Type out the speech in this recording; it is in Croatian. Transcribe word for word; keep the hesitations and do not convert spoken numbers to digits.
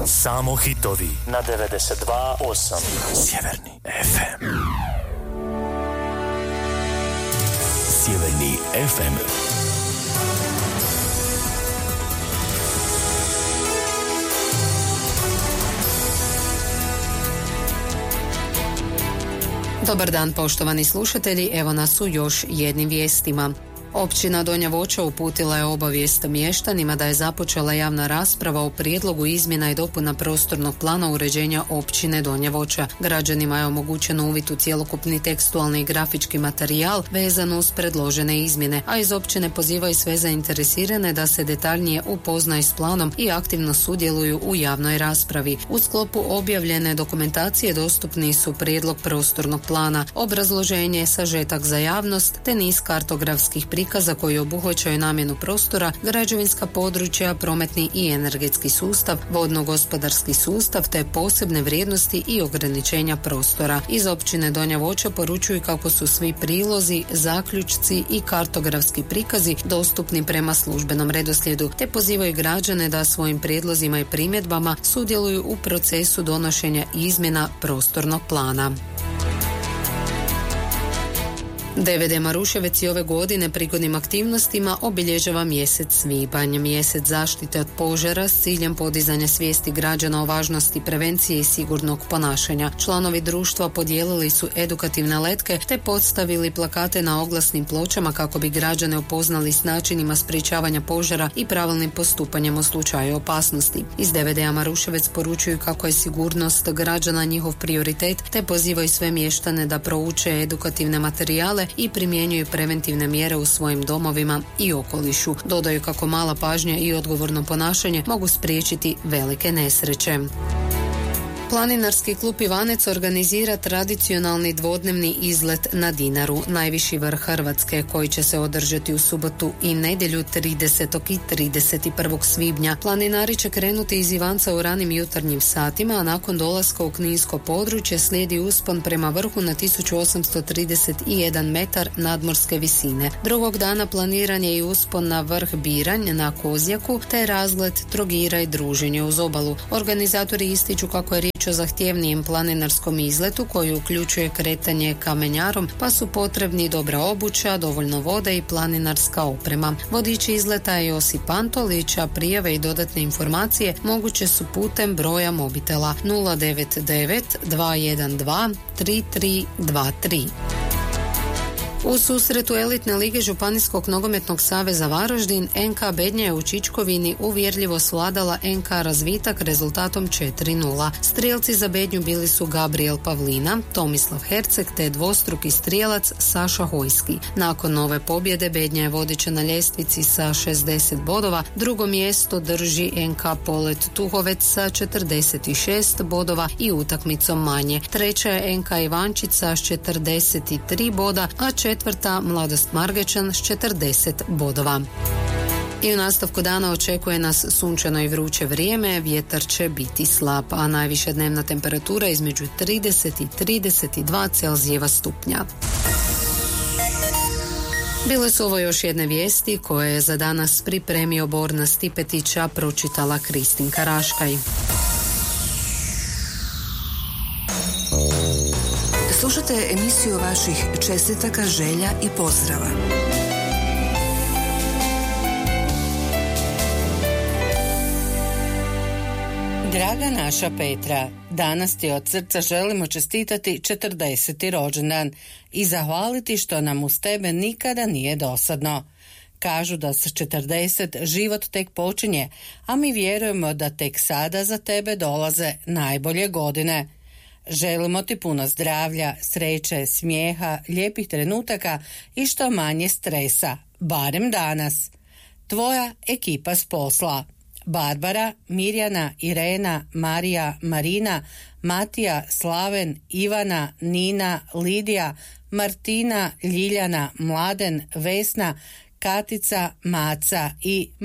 Samo hitovi na devedeset dva osam Sjeverni ef em. Sjeverni ef em. Dobar dan, poštovani slušatelji, evo nas u još jednim vijestima. Općina Donja Voća uputila je obavijest mještanima da je započela javna rasprava o prijedlogu izmjena i dopuna prostornog plana uređenja općine Donja Voća. Građanima je omogućeno uvid u cjelokupni tekstualni i grafički materijal vezano uz predložene izmjene, a iz općine pozivaju sve zainteresirane da se detaljnije upoznaju s planom i aktivno sudjeluju u javnoj raspravi. U sklopu objavljene dokumentacije dostupni su prijedlog prostornog plana, obrazloženje, sažetak za javnost te niz kartografskih prikaza prikaza koji obuhvaćaju namjenu prostora, građevinska područja, prometni i energetski sustav, vodno-gospodarski sustav te posebne vrijednosti i ograničenja prostora. Iz općine Donja Voća poručuju kako su svi prilozi, zaključci i kartografski prikazi dostupni prema službenom redoslijedu, te pozivaju građane da svojim prijedlozima i primjedbama sudjeluju u procesu donošenja izmjena prostornog plana. D V D Maruševec i ove godine prigodnim aktivnostima obilježava mjesec svibanj, mjesec zaštite od požara s ciljem podizanja svijesti građana o važnosti prevencije i sigurnog ponašanja. Članovi društva podijelili su edukativne letke te postavili plakate na oglasnim pločama kako bi građane upoznali s načinima sprječavanja požara i pravilnim postupanjem u slučaju opasnosti. Iz D V D-a Maruševec poručuju kako je sigurnost građana njihov prioritet te pozivaju sve mještane da prouče edukativne materijale i primjenjuju preventivne mjere u svojim domovima i okolišu. Dodaju kako mala pažnja i odgovorno ponašanje mogu spriječiti velike nesreće. Planinarski klub Ivanec organizira tradicionalni dvodnevni izlet na Dinaru, najviši vrh Hrvatske, koji će se održati u subotu i nedjelju tridesetog i trideset prvog svibnja. Planinari će krenuti iz Ivanca u ranim jutarnjim satima, a nakon dolaska u kninsko područje slijedi uspon prema vrhu na tisuću osamsto trideset jedan metar nadmorske visine. Drugog dana planiran je i uspon na vrh Biranj na Kozjaku, te razgled Trogira i druženje uz obalu. Organizatori ističu kako je riječ o zahtjevnijem planinarskom izletu koji uključuje kretanje kamenjarom, pa su potrebni dobra obuća, dovoljno vode i planinarska oprema. Vodiči izleta je Josip Antolić, a prijave i dodatne informacije moguće su putem broja mobitela nula devet devet dva jedan dva tri tri dva tri. U susretu elitne lige Županijskog nogometnog saveza Varaždin, N K Bednja je u Čičkovini uvjerljivo svladala N K Razvitak rezultatom četiri nula. Strijelci za Bednju bili su Gabriel Pavlina, Tomislav Herceg te dvostruki strijelac Saša Hojski. Nakon ove pobjede Bednja je vodeća na ljestvici sa šezdeset bodova, drugo mjesto drži N K Polet Tuhovec sa četrdeset šest bodova i utakmicom manje. Treća je N K Ivančica s četrdeset tri boda, a četvrta Mladost Margečan s četrdeset bodova. I u nastavku dana očekuje nas sunčano i vruće vrijeme, vjetar će biti slab, a najviša dnevna temperatura između trideset i trideset dva Celzijeva stupnja. Bile su ovo još jedne vijesti koje je za danas pripremio Borna Stipetića, pročitala Kristinka Raškaj. Slušate emisiju vaših čestitaka, želja i pozdrava. Draga naša Petra, danas ti od srca želimo čestitati četrdeseti rođendan i zahvaliti što nam uz tebe nikada nije dosadno. Kažu da s četrdeset život tek počinje, a mi vjerujemo da tek sada za tebe dolaze najbolje godine. Želimo ti puno zdravlja, sreće, smijeha, lijepih trenutaka i što manje stresa, barem danas. Tvoja ekipa s posla: Barbara, Mirjana, Irena, Marija, Marina, Matija, Slaven, Ivana, Nina, Lidija, Martina, Ljiljana, Mladen, Vesna, Katica, Maca i